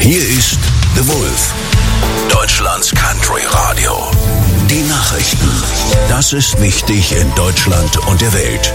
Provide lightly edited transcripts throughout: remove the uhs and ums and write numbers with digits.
Hier ist The Wolf, Deutschlands Country Radio. Die Nachrichten. Das ist wichtig in Deutschland und der Welt.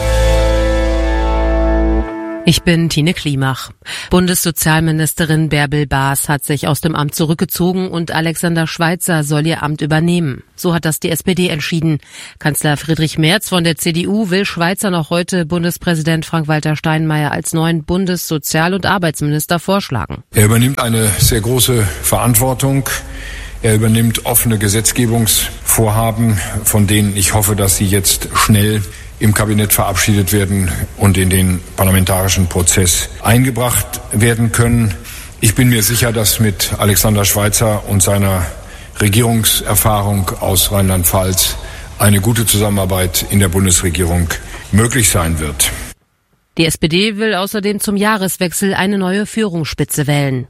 Ich bin Tine Klimach. Bundessozialministerin Bärbel Baas hat sich aus dem Amt zurückgezogen und Alexander Schweitzer soll ihr Amt übernehmen. So hat das die SPD entschieden. Kanzler Friedrich Merz von der CDU will Schweitzer noch heute Bundespräsident Frank-Walter Steinmeier als neuen Bundessozial- und Arbeitsminister vorschlagen. Er übernimmt eine sehr große Verantwortung. Er übernimmt offene Gesetzgebungsvorhaben, von denen ich hoffe, dass sie jetzt schnell im Kabinett verabschiedet werden und in den parlamentarischen Prozess eingebracht werden können. Ich bin mir sicher, dass mit Alexander Schweitzer und seiner Regierungserfahrung aus Rheinland-Pfalz eine gute Zusammenarbeit in der Bundesregierung möglich sein wird. Die SPD will außerdem zum Jahreswechsel eine neue Führungsspitze wählen.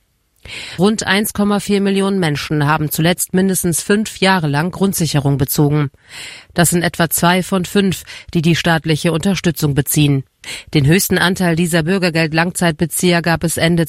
Rund 1,4 Millionen Menschen haben zuletzt mindestens 5 Jahre lang Grundsicherung bezogen. Das sind etwa 2 von 5, die staatliche Unterstützung beziehen. Den höchsten Anteil dieser Bürgergeld-Langzeitbezieher gab es Ende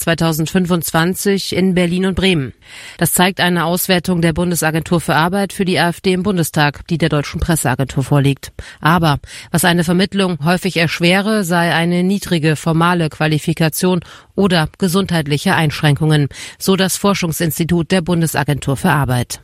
2025 in Berlin und Bremen. Das zeigt eine Auswertung der Bundesagentur für Arbeit für die AfD im Bundestag, die der Deutschen Presseagentur vorliegt. Aber was eine Vermittlung häufig erschwere, sei eine niedrige formale Qualifikation oder gesundheitliche Einschränkungen, so das Forschungsinstitut der Bundesagentur für Arbeit.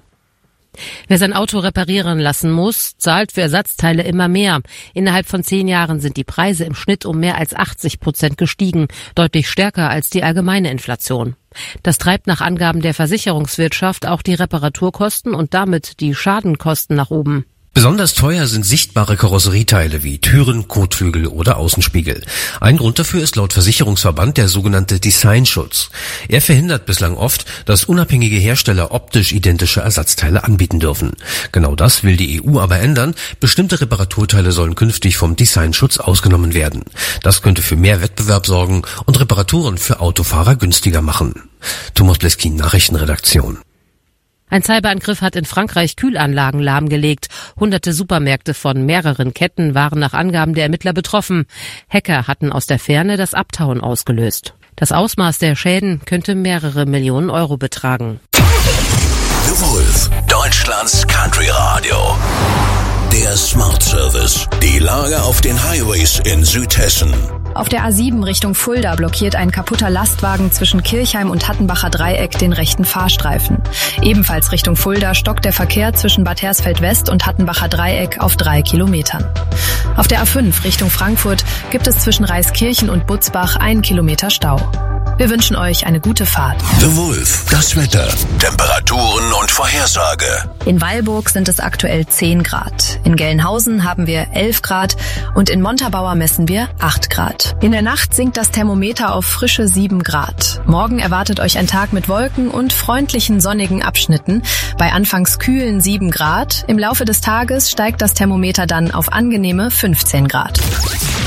Wer sein Auto reparieren lassen muss, zahlt für Ersatzteile immer mehr. Innerhalb von 10 Jahren sind die Preise im Schnitt um mehr als 80% gestiegen, deutlich stärker als die allgemeine Inflation. Das treibt nach Angaben der Versicherungswirtschaft auch die Reparaturkosten und damit die Schadenkosten nach oben. Besonders teuer sind sichtbare Karosserieteile wie Türen, Kotflügel oder Außenspiegel. Ein Grund dafür ist laut Versicherungsverband der sogenannte Designschutz. Er verhindert bislang oft, dass unabhängige Hersteller optisch identische Ersatzteile anbieten dürfen. Genau das will die EU aber ändern. Bestimmte Reparaturteile sollen künftig vom Designschutz ausgenommen werden. Das könnte für mehr Wettbewerb sorgen und Reparaturen für Autofahrer günstiger machen. Thomas Bleskin, Nachrichtenredaktion. Ein Cyberangriff hat in Frankreich Kühlanlagen lahmgelegt. Hunderte Supermärkte von mehreren Ketten waren nach Angaben der Ermittler betroffen. Hacker hatten aus der Ferne das Abtauen ausgelöst. Das Ausmaß der Schäden könnte mehrere Millionen Euro betragen. The Wolf, Deutschlands Country Radio. Der Smart Service. Die Lage auf den Highways in Südhessen. Auf der A7 Richtung Fulda blockiert ein kaputter Lastwagen zwischen Kirchheim und Hattenbacher Dreieck den rechten Fahrstreifen. Ebenfalls Richtung Fulda stockt der Verkehr zwischen Bad Hersfeld West und Hattenbacher Dreieck auf 3 Kilometern. Auf der A5 Richtung Frankfurt gibt es zwischen Reiskirchen und Butzbach 1 Kilometer Stau. Wir wünschen euch eine gute Fahrt. The Wolf, das Wetter, Temperaturen und Vorhersage. In Weilburg sind es aktuell 10 Grad. In Gelnhausen haben wir 11 Grad und in Montabaur messen wir 8 Grad. In der Nacht sinkt das Thermometer auf frische 7 Grad. Morgen erwartet euch ein Tag mit Wolken und freundlichen sonnigen Abschnitten. Bei anfangs kühlen 7 Grad. Im Laufe des Tages steigt das Thermometer dann auf angenehme 15 Grad.